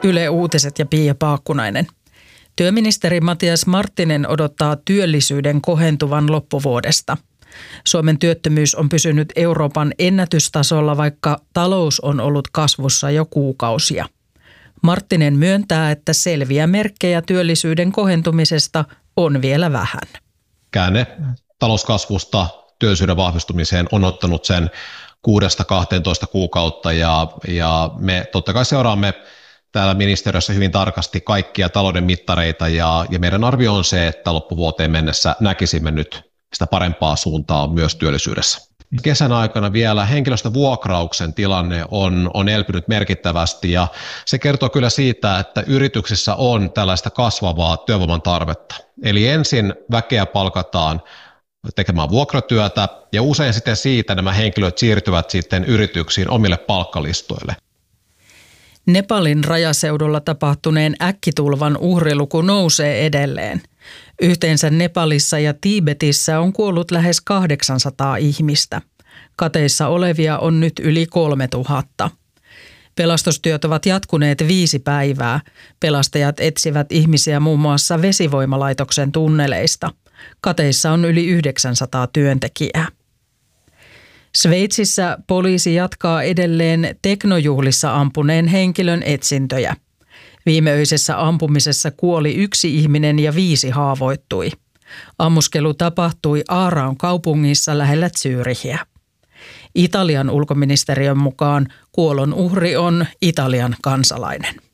Yle Uutiset ja Pia Paakkunainen. Työministeri Matias Marttinen odottaa työllisyyden kohentuvan loppuvuodesta. Suomen työttömyys on pysynyt Euroopan ennätystasolla, vaikka talous on ollut kasvussa jo kuukausia. Marttinen myöntää, että selviä merkkejä työllisyyden kohentumisesta on vielä vähän. Käänne talouskasvusta työllisyyden vahvistumiseen on ottanut sen 6-12 kuukautta ja me totta kai seuraamme täällä ministeriössä hyvin tarkasti kaikkia talouden mittareita ja meidän arvio on se, että loppuvuoteen mennessä näkisimme nyt sitä parempaa suuntaa myös työllisyydessä. Kesän aikana vielä henkilöstövuokrauksen tilanne on elpynyt merkittävästi ja se kertoo kyllä siitä, että yrityksissä on tällaista kasvavaa työvoiman tarvetta. Eli ensin väkeä palkataan tekemään vuokratyötä ja usein sitten siitä nämä henkilöt siirtyvät sitten yrityksiin omille palkkalistoille. Nepalin rajaseudulla tapahtuneen äkkitulvan uhriluku nousee edelleen. Yhteensä Nepalissa ja Tiibetissä on kuollut lähes 800 ihmistä. Kateissa olevia on nyt yli 3000. Pelastustyöt ovat jatkuneet 5 päivää. Pelastajat etsivät ihmisiä muun muassa vesivoimalaitoksen tunneleista. Kateissa on yli 900 työntekijää. Sveitsissä poliisi jatkaa edelleen teknojuhlissa ampuneen henkilön etsintöjä. Viimeöisessä ampumisessa kuoli 1 ihminen ja 5 haavoittui. Ammuskelu tapahtui Aaraun kaupungissa lähellä Zürichiä. Italian ulkoministeriön mukaan kuolon uhri on Italian kansalainen.